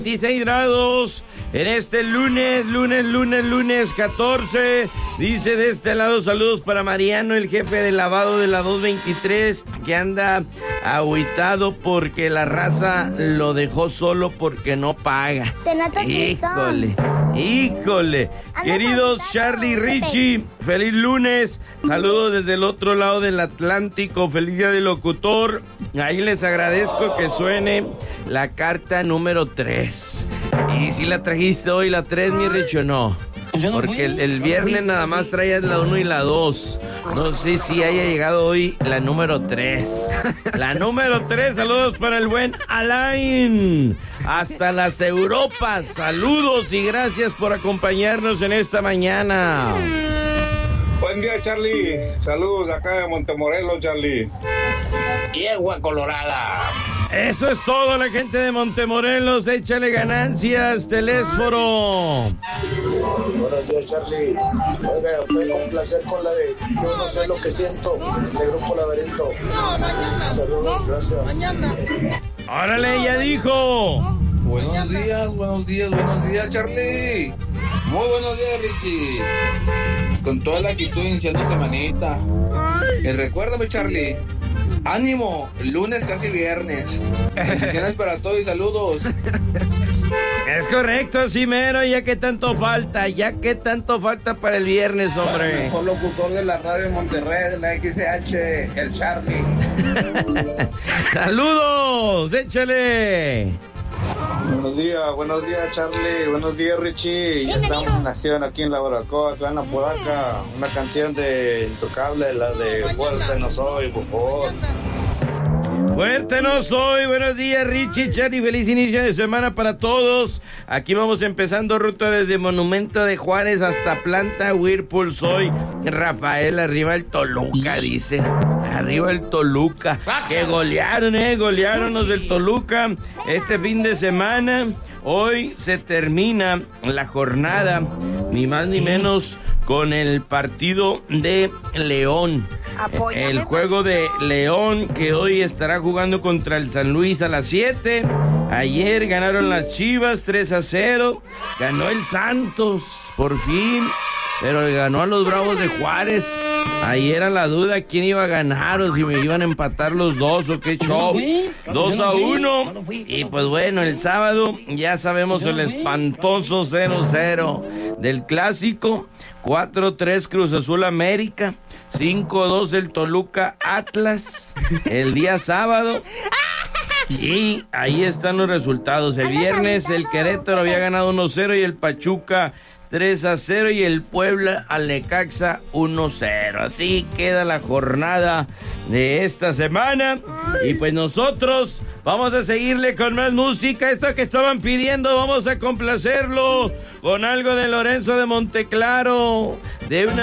26 grados en este lunes 14. Dice de este lado, saludos para Mariano, el jefe de lavado de la 223, que anda agüitado porque la raza lo dejó solo porque no paga. Híjole. Queridos Charlie y Richie, feliz lunes. Saludos desde el otro lado del Atlántico. Feliz día del locutor. Ahí les agradezco que suene la carta número 3. ¿Y si la trajiste hoy la 3, mi Richie, o no? Porque el viernes nada más traías la 1 y la 2. No sé si haya llegado hoy la número 3. La número 3, saludos para el buen Alain. Hasta las Europas, saludos y gracias por acompañarnos en esta mañana. Buen día, Charlie. Saludos acá de Montemorelos, Charlie. Yegua colorada. Eso es todo, la gente de Montemorelos. Échale ganancias, Telésforo. Buenos días, Charlie. Oiga, un placer con la de Yo no sé lo que siento, de Grupo Laberinto. Saludos, gracias. ¡Órale, ya dijo! Buenos días, Charlie. Muy buenos días, Richie. Con toda la actitud iniciando semanita. Y recuérdame, Charlie. ¡Ánimo! Lunes casi viernes. Bendiciones para todos y saludos. Es correcto, sí, mero, ya que tanto falta para el viernes, hombre. El mejor locutor de la radio de Monterrey, de la XH, el Charlie. ¡Saludos! ¡Échale! Buenos días, Charlie. Buenos días, Richie. Ya estamos en acción aquí en la Baracoa, acá en Apodaca. Una canción de Intocable, la de Fuerte No Soy, por favor. Fuerte no soy. Buenos días, Richie, Charlie. Feliz inicio de semana para todos. Aquí vamos empezando ruta desde Monumento de Juárez hasta Planta Whirlpool. Soy Rafael, arriba el Toluca, dice. Arriba el Toluca. Que golearon los del Toluca este fin de semana. Hoy se termina la jornada, ni más ni menos, con el partido de León. El juego de León, que hoy estará jugando contra el San Luis a las 7. Ayer ganaron las Chivas 3-0. Ganó el Santos, por fin, pero le ganó a los Bravos de Juárez. Ahí era la duda quién iba a ganar o si me iban a empatar los dos o qué show. 2-1. Y pues bueno, el sábado ya sabemos el espantoso 0-0 del clásico. 4-3 Cruz Azul América. 5-2 el Toluca Atlas. El día sábado. Y ahí están los resultados. El viernes el Querétaro había ganado 1-0 y el Pachuca 3-0 y el Puebla al Necaxa 1-0. Así queda la jornada de esta semana. Y pues nosotros vamos a seguirle con más música. Esto que estaban pidiendo, vamos a complacerlo con algo de Lorenzo de Monteclaro, de una